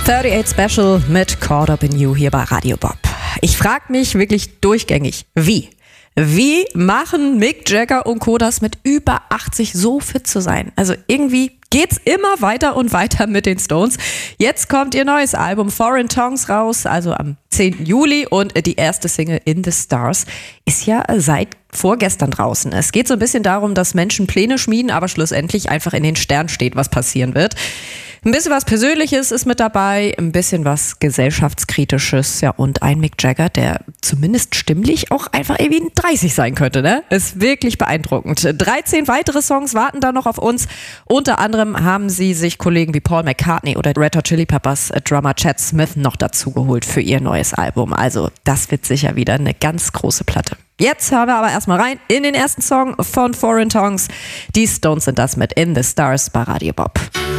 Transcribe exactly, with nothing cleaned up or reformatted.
achtundachtzig Special mit Caught Up in You hier bei Radio Bob. Ich frage mich wirklich durchgängig, wie? Wie machen Mick Jagger und Co. das mit über achtzig so fit zu sein? Also irgendwie geht's immer weiter und weiter mit den Stones. Jetzt kommt ihr neues Album Foreign Tongues raus, also am zehnten Juli, und die erste Single In the Stars ist ja seit vorgestern draußen. Es geht so ein bisschen darum, dass Menschen Pläne schmieden, aber schlussendlich einfach in den Sternen steht, was passieren wird. Ein bisschen was Persönliches ist mit dabei, ein bisschen was Gesellschaftskritisches, ja, und ein Mick Jagger, der zumindest stimmlich auch einfach irgendwie dreißig sein könnte, ne? Ist wirklich beeindruckend. dreizehn weitere Songs warten da noch auf uns. Unter anderem haben sie sich Kollegen wie Paul McCartney oder Red Hot Chili Peppers Drummer Chad Smith noch dazu geholt für ihr neues Album. Also das wird sicher wieder eine ganz große Platte. Jetzt hören wir aber erstmal rein in den ersten Song von Foreign Tongues. Die Stones sind das mit In the Stars bei Radio Bob.